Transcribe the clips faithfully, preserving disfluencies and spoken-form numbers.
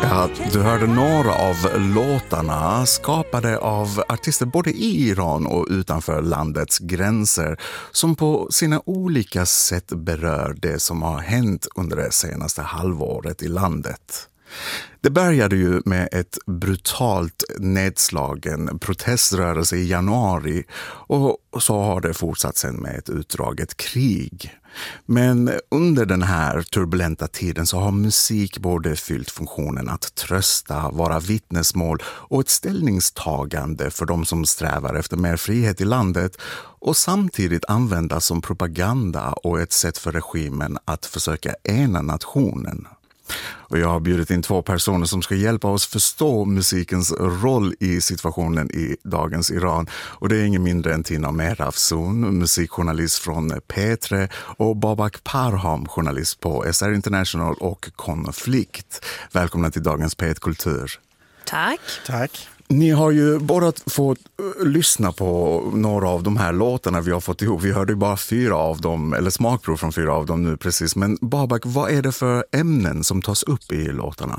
Ja, du hörde några av låtarna skapade av artister både i Iran och utanför landets gränser som på sina olika sätt berör det som har hänt under det senaste halvåret i landet. Det började ju med ett brutalt nedslagen proteströrelse i januari och så har det fortsatt sen med ett utdraget krig. Men under den här turbulenta tiden så har musik både fyllt funktionen att trösta, vara vittnesmål och ett ställningstagande för de som strävar efter mer frihet i landet och samtidigt användas som propaganda och ett sätt för regimen att försöka ena nationen. Och jag har bjudit in två personer som ska hjälpa oss förstå musikens roll i situationen i dagens Iran. Och det är ingen mindre än Tina Mehrafzoon, musikjournalist från P tre och Babak Parham, journalist på S R International och Konflikt. Välkomna till dagens P ett Kultur. Tack. Tack. Ni har ju bara fått lyssna på några av de här låtarna vi har fått ihop. Vi hörde ju bara fyra av dem, eller smakprov från fyra av dem nu precis. Men Babak, vad är det för ämnen som tas upp i låtarna?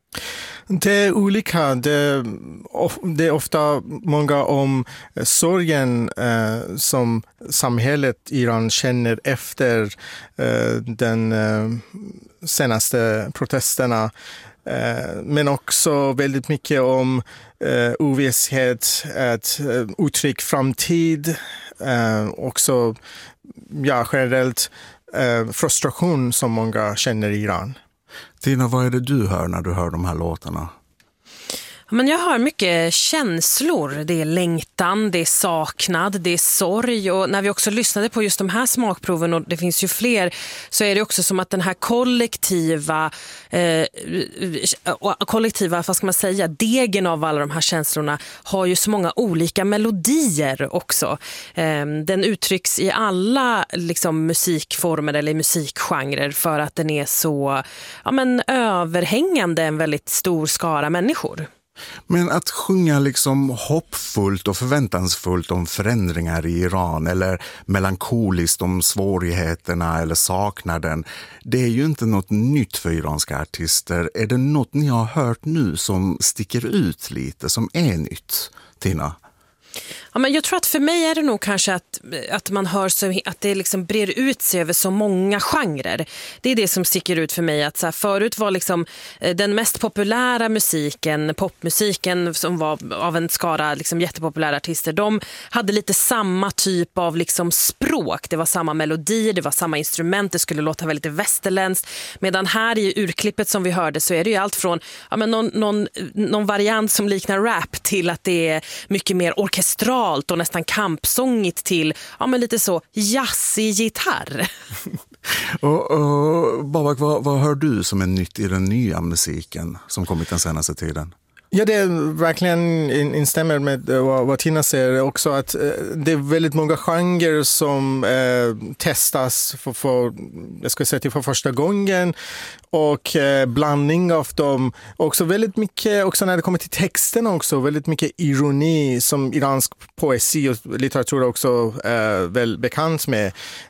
Det är olika. Det, det är ofta många om sorgen eh, som samhället i Iran känner efter eh, den eh, senaste protesterna. Eh, men också väldigt mycket om eh, ovisshet, ett eh, uttryck framtid, eh, också ja, generellt eh, frustration som många känner i Iran. Tina, vad är det du hör när du hör de här låtarna? Men jag hör mycket känslor. Det är längtan, det är saknad, det är sorg. Och när vi också lyssnade på just de här smakproven, och det finns ju fler, så är det också som att den här kollektiva eh, kollektiva, vad ska man säga, degen av alla de här känslorna har ju så många olika melodier också. Eh, den uttrycks i alla liksom, musikformer eller musikgenrer för att den är så ja, men, överhängande en väldigt stor skara människor. Men att sjunga liksom hoppfullt och förväntansfullt om förändringar i Iran eller melankoliskt om svårigheterna eller saknaden, det är ju inte något nytt för iranska artister. Är det något ni har hört nu som sticker ut lite, som är nytt, Tina? Ja, men jag tror att för mig är det nog kanske att, att man hör så, att det liksom brer ut sig över så många genrer. Det är det som sticker ut för mig. Att så här, förut var liksom den mest populära musiken, popmusiken som var av en skara liksom jättepopulära artister, de hade lite samma typ av liksom språk. Det var samma melodi, det var samma instrument, det skulle låta väldigt västerländskt. Medan här i urklippet som vi hörde så är det ju allt från ja, men någon, någon, någon variant som liknar rap till att det är mycket mer orkestralt och nästan kampsångigt till ja, men lite så jazzig gitarr. och, och, Babak, vad, vad hör du som är nytt i den nya musiken som kommit den senaste tiden? Ja, det är verkligen instämmer med vad, vad Tina säger också, att eh, det är väldigt många genrer som eh, testas för, för, jag ska säga till för första gången, och eh, blandning av dem. Också väldigt mycket, också när det kommer till texten också, väldigt mycket ironi som iransk poesi och litteratur också eh, väl bekant med.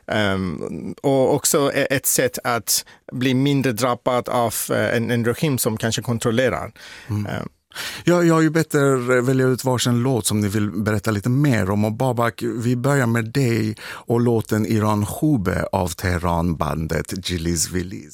Um, och också ett sätt att bli mindre drabbad av eh, en, en regim som kanske kontrollerar. Mm. Um, Ja, jag har ju bättre välja ut varsin låt som ni vill berätta lite mer om. Och Babak, vi börjar med dig och låten Iran Khube av Teheran-bandet Jiliz Viliz.